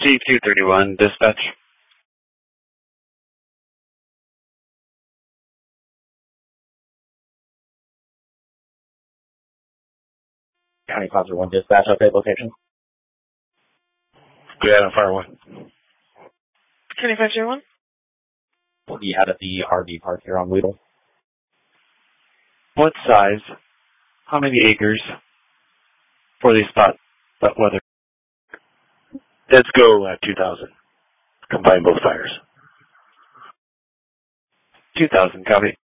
G231, dispatch. County Concert 1 dispatch, update location. Go ahead on fire one. 2501. What do you have at the RV park here on Weedle? What size? How many acres? For the spot weather. Let's go at 2,000. Combine both fires. 2,000, copy.